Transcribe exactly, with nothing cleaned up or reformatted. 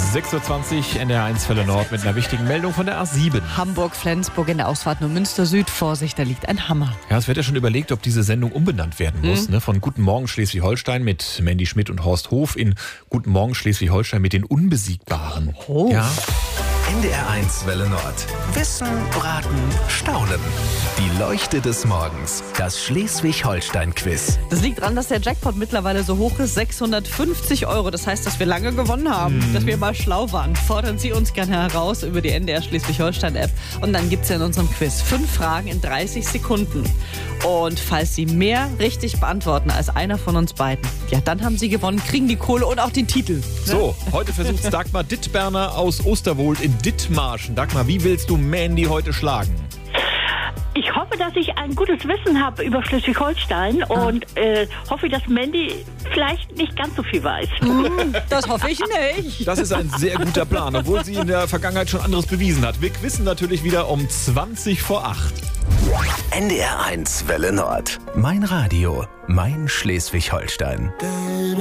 sechs Uhr zwanzig, N D R eins Fälle Nord mit einer wichtigen Meldung von der A sieben. Hamburg-Flensburg in der Ausfahrt nur Münster Süd. Vorsicht, da liegt ein Hammer. Ja, es wird ja schon überlegt, ob diese Sendung umbenannt werden muss. Hm. Ne? Von Guten Morgen Schleswig-Holstein mit Mandy Schmidt und Horst Hof in Guten Morgen Schleswig-Holstein mit den Unbesiegbaren. Oh. Ja. N D R eins Welle Nord. Wissen, Braten, Staunen. Die Leuchte des Morgens. Das Schleswig-Holstein-Quiz. Das liegt daran, dass der Jackpot mittlerweile so hoch ist, sechshundertfünfzig Euro. Das heißt, dass wir lange gewonnen haben, mm. dass wir mal schlau waren. Fordern Sie uns gerne heraus über die N D R Schleswig-Holstein-App. Und dann gibt es ja in unserem Quiz fünf Fragen in dreißig Sekunden. Und falls Sie mehr richtig beantworten als einer von uns beiden, ja, dann haben Sie gewonnen, kriegen die Kohle und auch den Titel. Ne? So, heute versucht Dagmar Dittberner aus Osterwold in Dithmarschen. Dagmar, wie willst du Mandy heute schlagen? Ich hoffe, dass ich ein gutes Wissen habe über Schleswig-Holstein und äh, hoffe, dass Mandy vielleicht nicht ganz so viel weiß. Das hoffe ich nicht. Das ist ein sehr guter Plan, obwohl sie in der Vergangenheit schon anderes bewiesen hat. Wir wissen natürlich wieder um zwanzig vor acht. N D R eins Welle Nord. Mein Radio, mein Schleswig-Holstein.